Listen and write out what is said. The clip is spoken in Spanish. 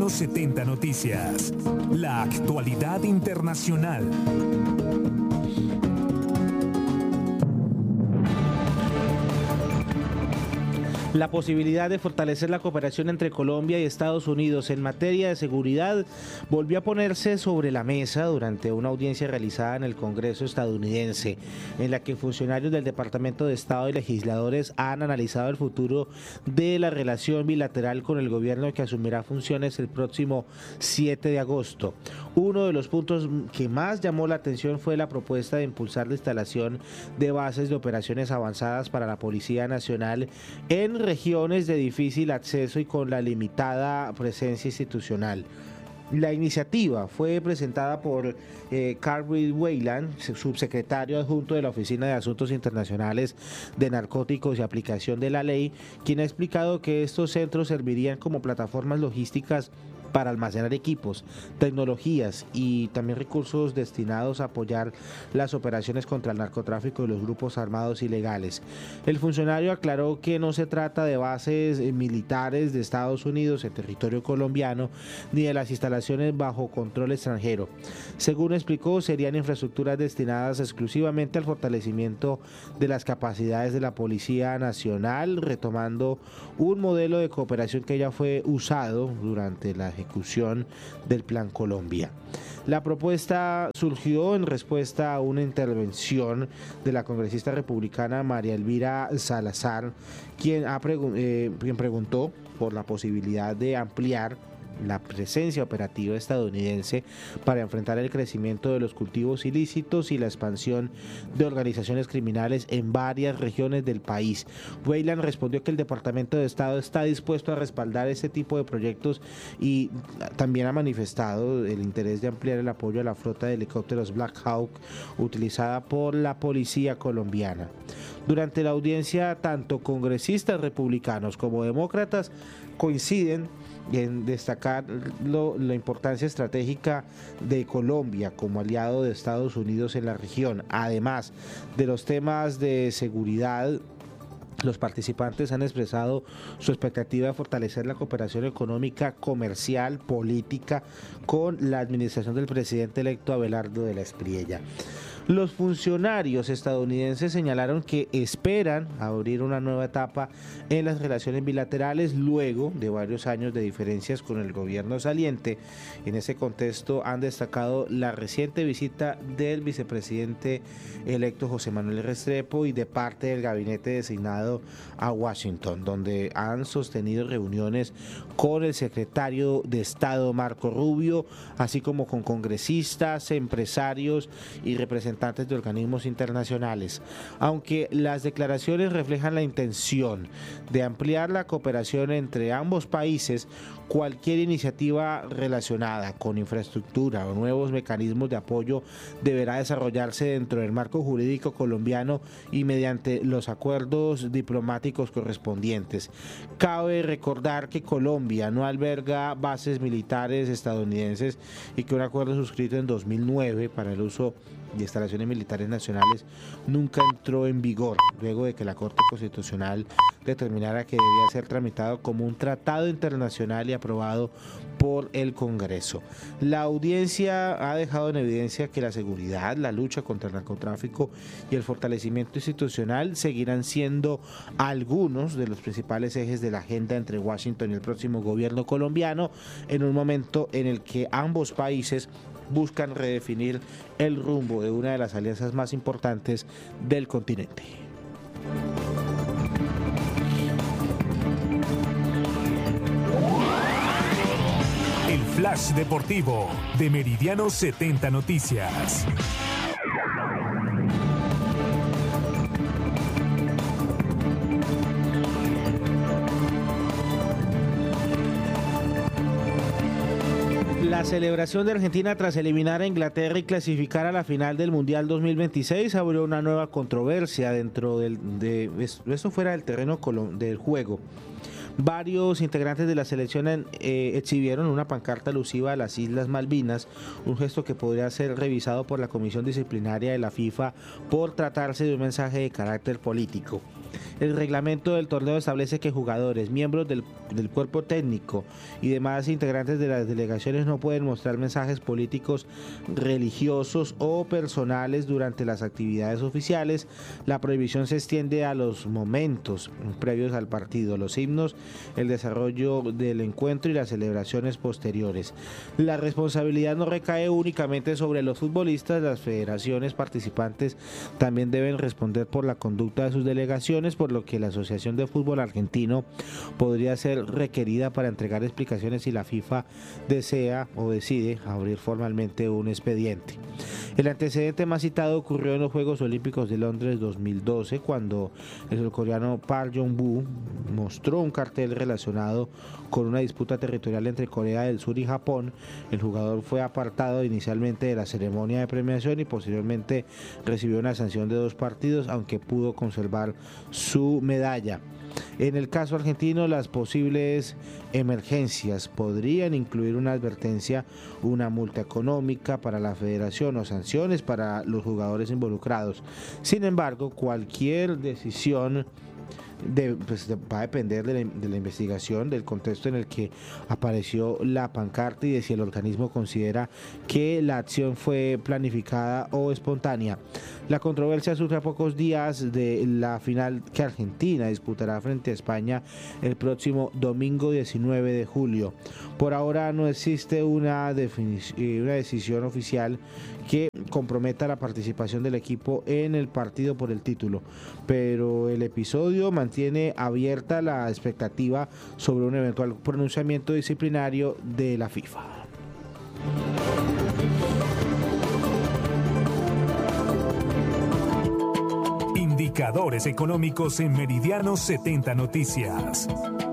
Meridiano 70 Noticias. La actualidad internacional. La posibilidad de fortalecer la cooperación entre Colombia y Estados Unidos en materia de seguridad volvió a ponerse sobre la mesa durante una audiencia realizada en el Congreso estadounidense, en la que funcionarios del Departamento de Estado y legisladores han analizado el futuro de la relación bilateral con el gobierno que asumirá funciones el próximo 7 de agosto. Uno de los puntos que más llamó la atención fue la propuesta de impulsar la instalación de bases de operaciones avanzadas para la Policía Nacional en regiones de difícil acceso y con la limitada presencia institucional. La iniciativa fue presentada por Carl Weyland, subsecretario adjunto de la Oficina de Asuntos Internacionales de Narcóticos y Aplicación de la Ley, quien ha explicado que estos centros servirían como plataformas logísticas para almacenar equipos, tecnologías y también recursos destinados a apoyar las operaciones contra el narcotráfico y los grupos armados ilegales. El funcionario aclaró que no se trata de bases militares de Estados Unidos en territorio colombiano ni de las instalaciones bajo control extranjero. Según explicó, serían infraestructuras destinadas exclusivamente al fortalecimiento de las capacidades de la Policía Nacional, retomando un modelo de cooperación que ya fue usado durante la ejecución del Plan Colombia. La propuesta surgió en respuesta a una intervención de la congresista republicana María Elvira Salazar, quien preguntó por la posibilidad de ampliar la presencia operativa estadounidense para enfrentar el crecimiento de los cultivos ilícitos y la expansión de organizaciones criminales en varias regiones del país. Weyland respondió que el Departamento de Estado está dispuesto a respaldar este tipo de proyectos y también ha manifestado el interés de ampliar el apoyo a la flota de helicópteros Black Hawk utilizada por la policía colombiana. Durante la audiencia, tanto congresistas republicanos como demócratas coinciden en destacar la importancia estratégica de Colombia como aliado de Estados Unidos en la región. Además de los temas de seguridad, los participantes han expresado su expectativa de fortalecer la cooperación económica, comercial, política con la administración del presidente electo Abelardo de la Espriella. Los funcionarios estadounidenses señalaron que esperan abrir una nueva etapa en las relaciones bilaterales luego de varios años de diferencias con el gobierno saliente. En ese contexto han destacado la reciente visita del vicepresidente electo José Manuel Restrepo y de parte del gabinete designado a Washington, donde han sostenido reuniones con el secretario de Estado Marco Rubio, así como con congresistas, empresarios y representantes de organismos internacionales. Aunque las declaraciones reflejan la intención de ampliar la cooperación entre ambos países, cualquier iniciativa relacionada con infraestructura o nuevos mecanismos de apoyo deberá desarrollarse dentro del marco jurídico colombiano y mediante los acuerdos diplomáticos correspondientes. Cabe recordar que Colombia no alberga bases militares estadounidenses y que un acuerdo suscrito en 2009 para el uso de instalaciones militares nacionales nunca entró en vigor, luego de que la Corte Constitucional determinara que debía ser tramitado como un tratado internacional y aprobado por el Congreso. La audiencia ha dejado en evidencia que la seguridad, la lucha contra el narcotráfico y el fortalecimiento institucional seguirán siendo algunos de los principales ejes de la agenda entre Washington y el próximo gobierno colombiano, en un momento en el que ambos países buscan redefinir el rumbo de una de las alianzas más importantes del continente. El Flash Deportivo de Meridiano 70 Noticias. La celebración de Argentina tras eliminar a Inglaterra y clasificar a la final del Mundial 2026 abrió una nueva controversia dentro esto fuera del terreno del juego. Varios integrantes de la selección exhibieron una pancarta alusiva a las Islas Malvinas, un gesto que podría ser revisado por la Comisión Disciplinaria de la FIFA por tratarse de un mensaje de carácter político. El reglamento del torneo establece que jugadores, miembros del cuerpo técnico y demás integrantes de las delegaciones no pueden mostrar mensajes políticos, religiosos o personales durante las actividades oficiales. La prohibición se extiende a los momentos previos al partido, los himnos, el desarrollo del encuentro y las celebraciones posteriores. La responsabilidad no recae únicamente sobre los futbolistas. Las federaciones participantes también deben responder por la conducta de sus delegaciones, por lo que la Asociación de Fútbol Argentino podría ser requerida para entregar explicaciones si la FIFA desea o decide abrir formalmente un expediente. El antecedente más citado ocurrió en los Juegos Olímpicos de Londres 2012, cuando el surcoreano Park Jong-woo mostró un cartel relacionado con una disputa territorial entre Corea del Sur y Japón. El jugador fue apartado inicialmente de la ceremonia de premiación y posteriormente recibió una sanción de 2 partidos, aunque pudo conservar su medalla. En el caso argentino, las posibles emergencias podrían incluir una advertencia, una multa económica para la federación o sanciones para los jugadores involucrados. Sin embargo, cualquier decisión va a depender de la investigación, del contexto en el que apareció la pancarta y de si el organismo considera que la acción fue planificada o espontánea. La controversia surge a pocos días de la final que Argentina disputará frente a España el próximo domingo 19 de julio. Por ahora no existe una decisión oficial que comprometa la participación del equipo en el partido por el título, pero el episodio mantiene abierta la expectativa sobre un eventual pronunciamiento disciplinario de la FIFA. Indicadores económicos en Meridiano 70 Noticias.